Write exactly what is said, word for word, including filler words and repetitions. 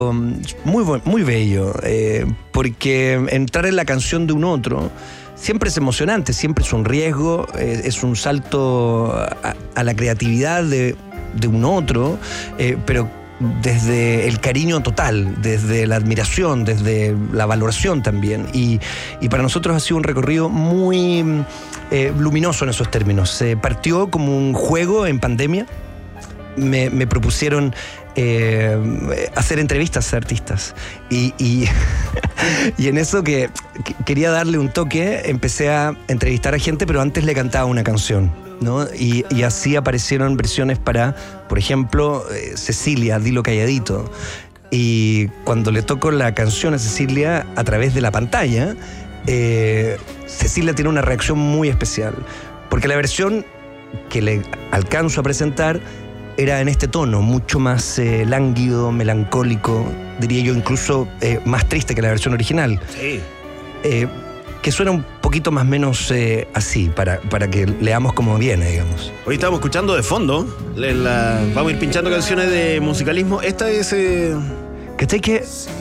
muy, muy bello, eh, porque entrar en la canción de un otro siempre es emocionante, siempre es un riesgo, eh, es un salto a, a la creatividad de, de un otro, eh, pero desde el cariño total, desde la admiración, desde la valoración también. Y, y para nosotros ha sido un recorrido muy eh, luminoso en esos términos. Se partió como un juego en pandemia. Me, me propusieron eh, hacer entrevistas a artistas y, y, y en eso que, que quería darle un toque, empecé a entrevistar a gente, pero antes le cantaba una canción, ¿no? Y, y así aparecieron versiones para, por ejemplo, eh, Cecilia, Dilo Calladito. Y cuando le toco la canción a Cecilia a través de la pantalla, eh, Cecilia tiene una reacción muy especial, porque la versión que le alcanzo a presentar era en este tono, mucho más eh, lánguido, melancólico, diría yo incluso eh, más triste que la versión original. Sí. Eh, que suena un poquito más menos eh, así, para, para que leamos cómo viene, digamos. Hoy estamos escuchando de fondo, la, vamos a ir pinchando canciones de musicalismo. Esta es... Eh... ¿Cachai que